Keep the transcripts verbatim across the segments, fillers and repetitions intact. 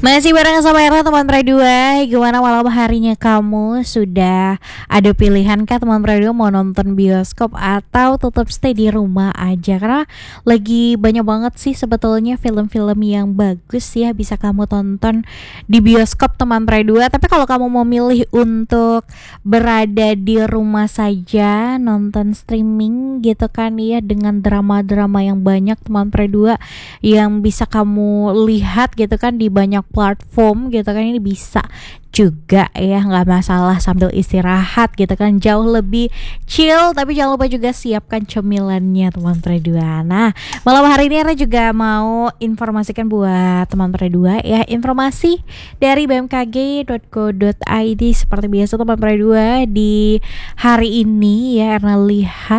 Masih bareng sama Era teman Pre dua. Gimana malam harinya kamu? Sudah ada pilihan kah teman Pre dua mau nonton bioskop atau tetap stay di rumah aja? Karena lagi banyak banget sih sebetulnya film-film yang bagus ya bisa kamu tonton di bioskop teman Pre dua. Tapi kalau kamu mau milih untuk berada di rumah saja nonton streaming gitu kan ya, dengan drama-drama yang banyak teman Pre dua yang bisa kamu lihat gitu kan di banyak platform gitu kan, ini bisa juga ya, nggak masalah sambil istirahat gitu kan, jauh lebih chill. Tapi jangan lupa juga siapkan cemilannya teman Pre dua. Nah malam hari ini Era juga mau informasikan buat teman Pre dua ya, informasi dari b m k g dot co dot i d seperti biasa teman Pre dua. Di hari ini ya Era lihat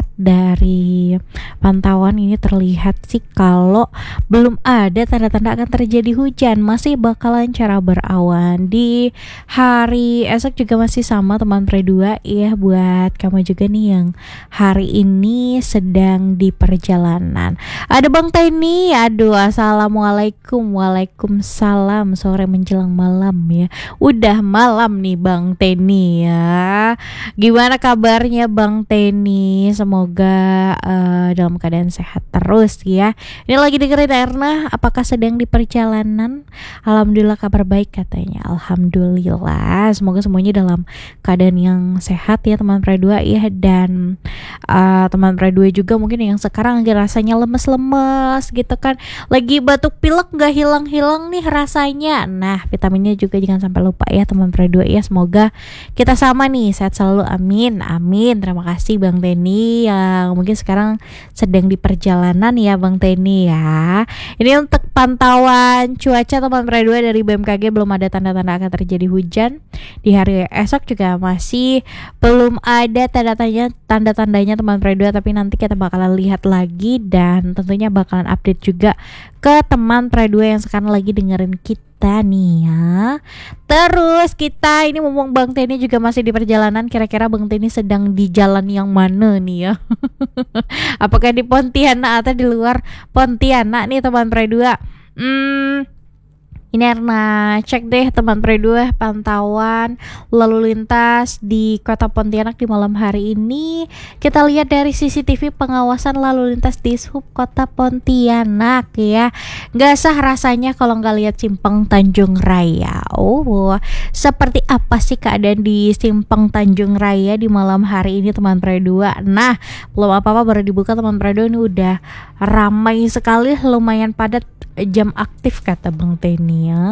dari pantauan ini terlihat sih kalau belum ada tanda-tanda akan terjadi hujan, masih bakalan cerah berawan. Di hari esok juga masih sama teman Pre dua ya, buat kamu juga nih yang hari ini sedang di perjalanan. Ada Bang Teni, aduh assalamualaikum. Waalaikumsalam, sore menjelang malam ya. Udah malam nih Bang Teni ya. Gimana kabarnya Bang Teni? Semoga uh, dalam keadaan sehat terus ya. Ini lagi dengerin Erna, apakah sedang di perjalanan? Alhamdulillah kabar baik katanya. Alhamdulillah, semoga semuanya dalam keadaan yang sehat ya teman Pre dua ya. Dan uh, teman Pre dua juga mungkin yang sekarang lagi rasanya lemes-lemes gitu kan, lagi batuk pilek gak hilang-hilang nih rasanya. Nah vitaminnya juga jangan sampai lupa ya teman Pre dua ya. Semoga kita sama nih, sehat selalu, amin amin. Terima kasih Bang Teni yang mungkin sekarang sedang di perjalanan ya Bang Teni ya. Ini untuk pantauan cuaca teman Pre dua dari B M K G, belum ada tanda-tanda akan terjadi hujan. Di hari esok juga masih belum ada tanda-tandanya tanda-tandanya teman Pre dua, tapi nanti kita bakalan lihat lagi dan tentunya bakalan update juga ke teman Pre dua yang sekarang lagi dengerin kita nih ya. Terus kita ini mumpung Bang Teni juga masih di perjalanan, kira-kira Bang Teni sedang di jalan yang mana nih ya? Apakah di Pontianak atau di luar Pontianak nih teman Pre dua? Hmm, ini Erna cek deh teman Pre dua pantauan lalu lintas di kota Pontianak di malam hari ini. Kita lihat dari C C T V pengawasan lalu lintas di Sub Kota Pontianak ya. Gak sah rasanya kalau nggak lihat Simpang Tanjung Raya. Oh, seperti apa sih keadaan di Simpang Tanjung Raya di malam hari ini teman Pre dua? Nah, belum apa-apa baru dibuka teman Pre dua, ini udah ramai sekali, lumayan padat, jam aktif kata Bang Teni ya.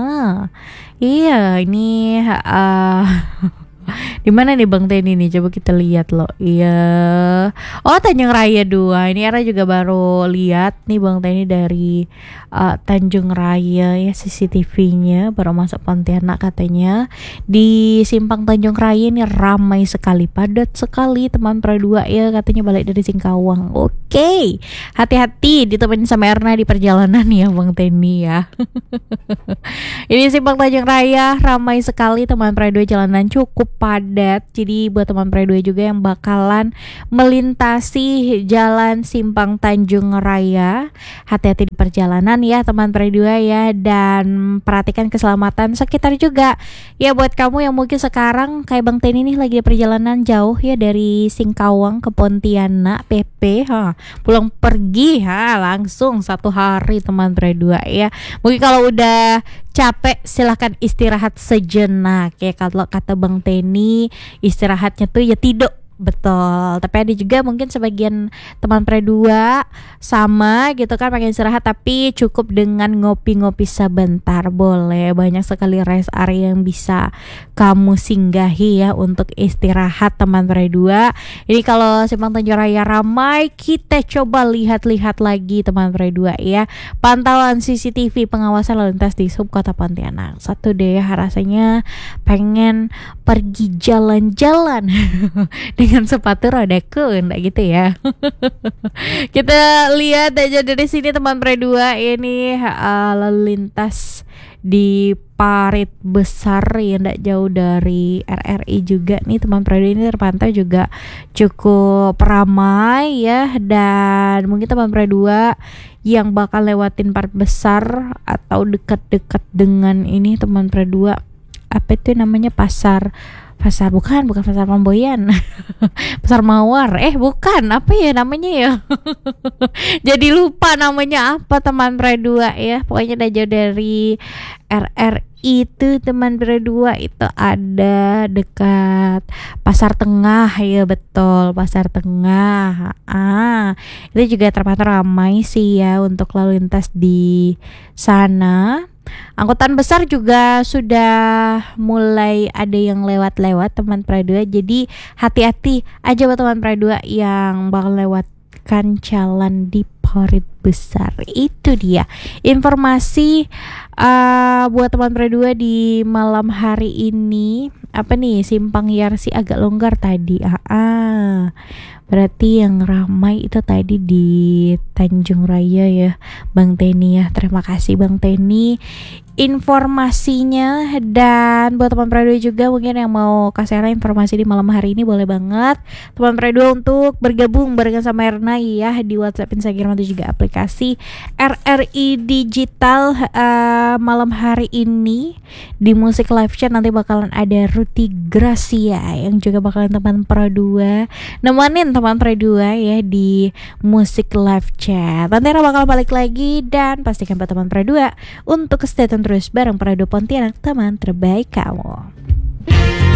Iya ini uh, di mana nih Bang Teni nih, coba kita lihat loh. Iya, oh Tanjung Raya dua. Ini Era juga baru lihat nih Bang Teni dari uh, Tanjung Raya ya, C C T V-nya baru masuk Pontianak katanya. Di Simpang Tanjung Raya ini ramai sekali, padat sekali teman Pre dua ya, katanya balik dari Singkawang. Oke, hati-hati ditemenin sama Erna di perjalanan ya Bang Teni ya. Ini Simpang Tanjung Raya ramai sekali teman Pre dua, jalanan cukup padat. Jadi buat teman Pre dua juga yang bakalan melintasi jalan Simpang Tanjung Raya, hati-hati di perjalanan ya teman Pre dua ya, dan perhatikan keselamatan sekitar juga ya. Buat kamu yang mungkin sekarang kayak Bang Teni nih lagi di perjalanan jauh ya dari Singkawang ke Pontianak P P, ha, pulang pergi ha, langsung satu hari teman Pre dua ya. Mungkin kalau udah capek silahkan istirahat sejenak ya. Kalau kata Bang Teni istirahatnya tuh ya tidur, betul. Tapi ada juga mungkin sebagian teman Pre dua sama gitu kan, pengen istirahat tapi cukup dengan ngopi-ngopi sebentar. Boleh, banyak sekali rest area yang bisa kamu singgahi ya untuk istirahat teman Pre dua. Ini kalau Simpang Tanjung Raya ramai, kita coba lihat-lihat lagi teman Pre dua ya. Pantauan C C T V pengawasan lalu lintas di Sub Kota Pontianak. Satu deh rasanya pengen pergi jalan-jalan dengan sepatu rodaku, enggak gitu ya. Kita lihat aja dari sini teman Pre dua, ini uh, lalu lintas di parit besar ya, enggak jauh dari R R I juga nih teman Pre dua, ini terpantau juga cukup ramai ya. Dan mungkin teman Pre dua yang bakal lewatin parit besar atau dekat-dekat dengan ini teman Pre dua, apa itu namanya, pasar pasar bukan bukan pasar Pamboyan. Pasar Mawar, eh bukan, apa ya namanya ya. Jadi lupa namanya apa teman Pre dua ya. Pokoknya udah jauh dari R R I itu teman Pre dua, itu ada dekat Pasar Tengah ya, betul, Pasar Tengah. Ah, itu juga terpantau ramai sih ya untuk lalu lintas di sana. Angkutan besar juga sudah mulai ada yang lewat-lewat teman Pre dua, jadi hati-hati aja buat teman Pre dua yang bakal lewatkan jalan di parit besar. Itu dia informasi uh, buat teman Pre dua di malam hari ini. Apa nih, Simpang Yarsi agak longgar tadi. Ah, ah. Berarti yang ramai itu tadi di Tanjung Raya ya, Bang Teni ya. Terima kasih Bang Teni informasinya. Dan buat teman Pre dua juga mungkin yang mau kasih Erna informasi di malam hari ini, boleh banget teman Pre dua untuk bergabung barengan sama Erna ya di WhatsApp, Instagram atau juga aplikasi R R I Digital. uh, malam hari ini di Musik Live Chat nanti bakalan ada Ruti Gracia yang juga bakalan teman Pre dua nemenin teman Pre dua ya di Musik Live Chat. Nanti Erna bakal balik lagi, dan pastikan buat teman Pre dua untuk stay tune terus bareng Pre dua Pontianak, teman terbaik kamu.